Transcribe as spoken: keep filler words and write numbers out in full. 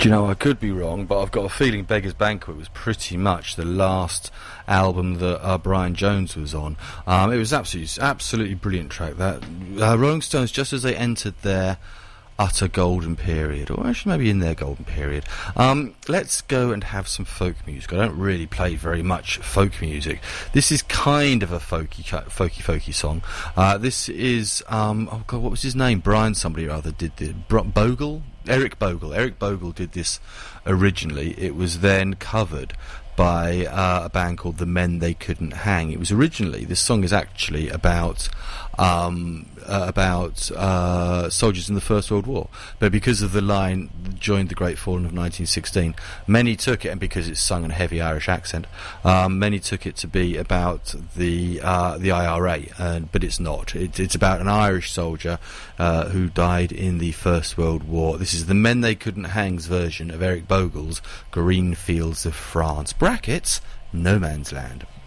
Do you know, I could be wrong, but I've got a feeling Beggar's Banquet was pretty much the last album that uh, Brian Jones was on. Um, it was absolutely, absolutely brilliant track. That uh, Rolling Stones, just as they entered their utter golden period, or actually maybe in their golden period. Um, let's go and have some folk music. I don't really play very much folk music. This is kind of a folky, folky, folky song. Uh, this is, um, oh God, what was his name? Brian somebody or other did the Bro- Bogle? Eric Bogle. Eric Bogle did this originally. It was then covered by uh, a band called The Men They Couldn't Hang. It was originally, this song is actually about um, uh, about uh, soldiers in the First World War, but because of the line "joined the Great Fallen" of nineteen sixteen, many took it, and because it's sung in a heavy Irish accent, um, many took it to be about the uh, the I R A, uh, but it's not. It, it's about an Irish soldier uh, who died in the First World War. This is The Men They Couldn't Hang's version of Eric Bogle's "Green Fields of France." Brackets, No Man's Land.